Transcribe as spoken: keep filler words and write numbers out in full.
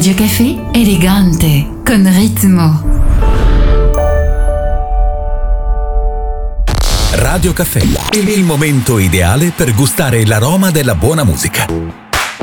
Radio Café, elegante, con ritmo. Radio Café, il momento ideale per gustare l'aroma della buona musica.